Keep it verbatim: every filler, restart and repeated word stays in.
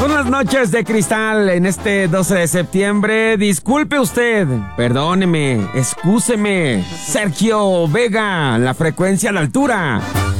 Buenas noches de cristal en este doce de septiembre. Disculpe usted, perdóneme, excúseme. Sergio Vega, la frecuencia a la altura.